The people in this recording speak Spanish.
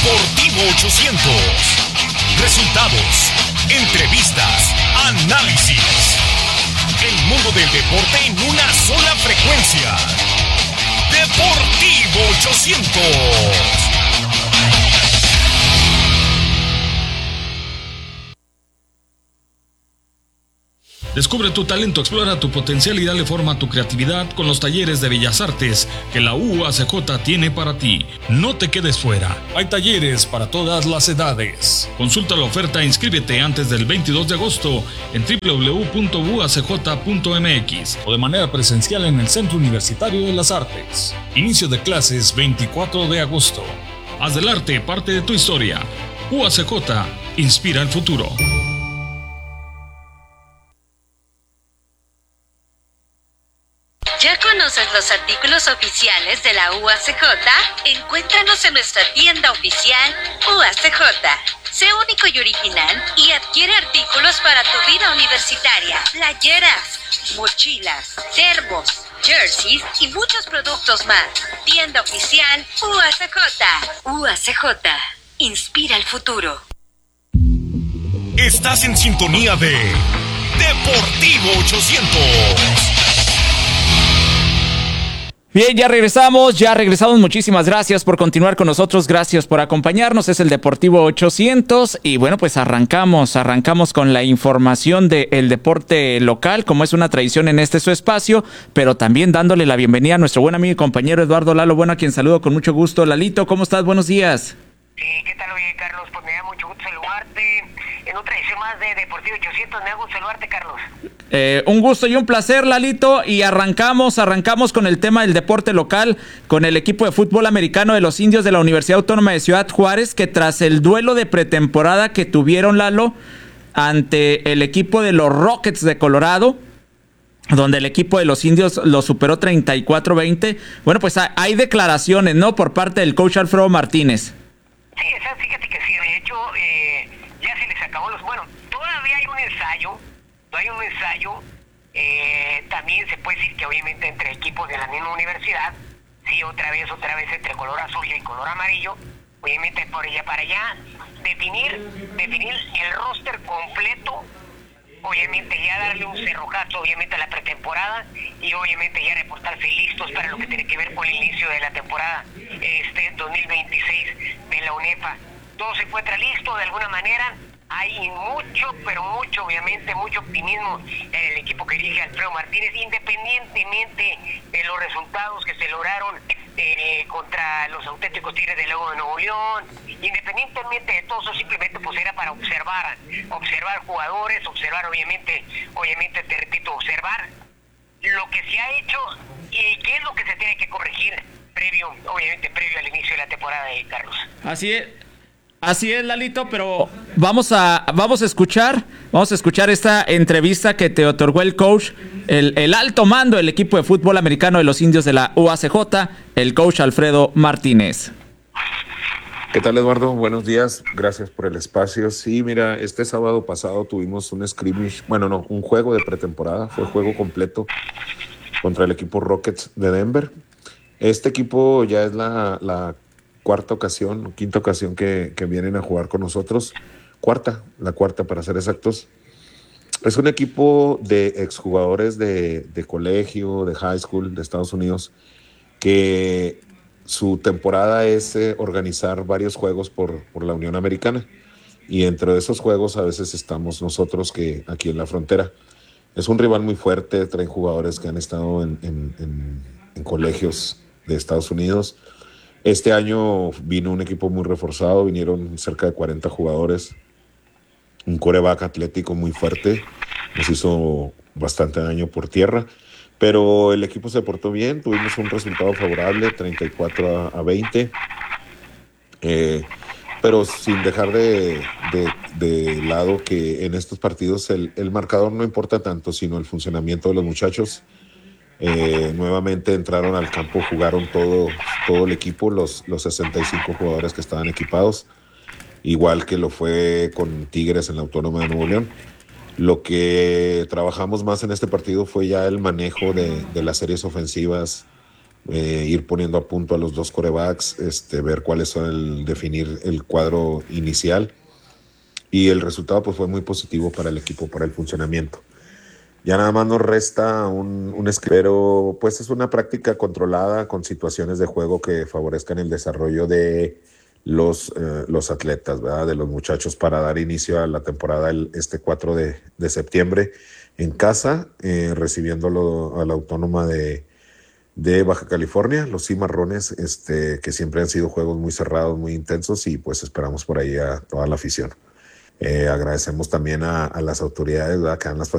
Deportivo 800. Resultados, entrevistas, análisis. El mundo del deporte en una sola frecuencia. Deportivo 800. Descubre tu talento, explora tu potencial y dale forma a tu creatividad con los talleres de Bellas Artes que la UACJ tiene para ti. No te quedes fuera. Hay talleres para todas las edades. Consulta la oferta e inscríbete antes del 22 de agosto en www.uacj.mx o de manera presencial en el Centro Universitario de las Artes. Inicio de clases 24 de agosto. Haz del arte parte de tu historia. UACJ inspira el futuro. ¿Ya conoces los artículos oficiales de la UACJ? Encuéntranos en nuestra tienda oficial UACJ. Sé único y original y adquiere artículos para tu vida universitaria. Playeras, mochilas, termos, jerseys y muchos productos más. Tienda oficial UACJ. UACJ. Inspira el futuro. Estás en sintonía de Deportivo 800. Bien, ya regresamos. Muchísimas gracias por continuar con nosotros. Gracias por acompañarnos. Es el Deportivo 800. Y bueno, pues arrancamos con la información del deporte local, como es una tradición en su espacio, pero también dándole la bienvenida a nuestro buen amigo y compañero Eduardo Lalo Bueno, a quien saludo con mucho gusto. Lalito, ¿cómo estás? Buenos días. Sí, ¿qué tal? Oye, Carlos, pues me da mucho gusto saludarte en otra edición más de Deportivo 800. Me da gusto saludarte, Carlos. Un gusto y un placer, Lalito, y arrancamos con el tema del deporte local, con el equipo de fútbol americano de los Indios de la Universidad Autónoma de Ciudad Juárez, que tras el duelo de pretemporada que tuvieron, Lalo, ante el equipo de los Rockets de Colorado, donde el equipo de los Indios lo superó 34-20, bueno, pues hay declaraciones, ¿no?, por parte del coach Alfredo Martínez. Sí, fíjate que sí, de hecho, ya se les acabó bueno, todavía hay un ensayo, también se puede decir que obviamente entre equipos de la misma universidad, sí, otra vez entre color azul y color amarillo, obviamente por allá para allá, definir el roster completo, obviamente ya darle un cerrojazo obviamente a la pretemporada y obviamente ya reportarse listos para lo que tiene que ver con el inicio de la temporada 2026 de la UNEFA. Todo se encuentra listo de alguna manera. Hay mucho optimismo en el equipo que dirige Alfredo Martínez, independientemente de los resultados que se lograron contra los auténticos Tigres de Nuevo León, independientemente de todo eso, simplemente pues era para observar jugadores, observar obviamente te repito, observar lo que se ha hecho y qué es lo que se tiene que corregir previo al inicio de la temporada de Carlos. Así es, Lalito, pero vamos a escuchar esta entrevista que te otorgó el coach, el alto mando del equipo de fútbol americano de los Indios de la UACJ, el coach Alfredo Martínez. ¿Qué tal, Eduardo? Buenos días, gracias por el espacio. Sí, mira, este sábado pasado tuvimos un scrimmage, un juego de pretemporada, fue juego completo contra el equipo Rockets de Denver. Este equipo ya es la quinta ocasión que vienen a jugar con nosotros. La cuarta para ser exactos. Es un equipo de exjugadores de colegio, de high school, de Estados Unidos, que su temporada es organizar varios juegos por la Unión Americana. Y dentro de esos juegos a veces estamos nosotros que aquí en la frontera. Es un rival muy fuerte, traen jugadores que han estado en colegios de Estados Unidos. Este año vino un equipo muy reforzado, vinieron cerca de 40 jugadores, un quarterback atlético muy fuerte, nos hizo bastante daño por tierra, pero el equipo se portó bien, tuvimos un resultado favorable, 34-20, pero sin dejar de lado que en estos partidos el marcador no importa tanto, sino el funcionamiento de los muchachos. Nuevamente entraron al campo, jugaron todo el equipo, los 65 jugadores que estaban equipados, igual que lo fue con Tigres en la Autónoma de Nuevo León. Lo que trabajamos más en este partido fue ya el manejo de las series ofensivas, ir poniendo a punto a los dos quarterbacks, ver cuáles son definir el cuadro inicial. Y el resultado pues fue muy positivo para el equipo, para el funcionamiento. Ya nada más nos resta un pero pues es una práctica controlada con situaciones de juego que favorezcan el desarrollo de los atletas, ¿verdad? De los muchachos para dar inicio a la temporada este 4 de septiembre en casa, recibiéndolo a la Autónoma de Baja California, los Cimarrones, que siempre han sido juegos muy cerrados, muy intensos, y pues esperamos por ahí a toda la afición. Agradecemos también a las autoridades, ¿verdad?, que dan las